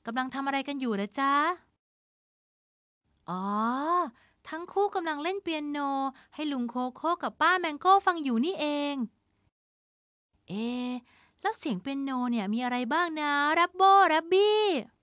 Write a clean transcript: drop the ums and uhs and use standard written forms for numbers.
ำลังทำอะไรกันอยู่เหรอจ๊ะอ๋อทั้งคู่กำลังเล่นเปียโนให้ลุงโคโค่กับป้าแมงโก้ฟังอยู่นี่เองเอ๊ะแล้วเสียงเปียโนเนี่ยมีอะไรบ้างนะแรปโบแรปบี้